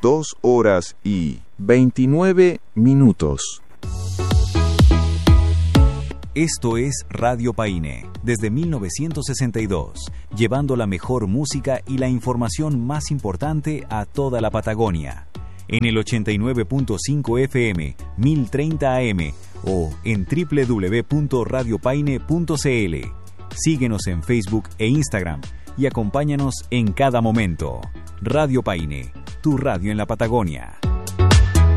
2 horas y 29 minutos. Esto es Radio Paine, desde 1962, llevando la mejor música y la información más importante a toda la Patagonia. En el 89.5 FM, 1030 AM o en www.radiopaine.cl. Síguenos en Facebook e Instagram y acompáñanos en cada momento. Radio Paine, tu radio en la Patagonia.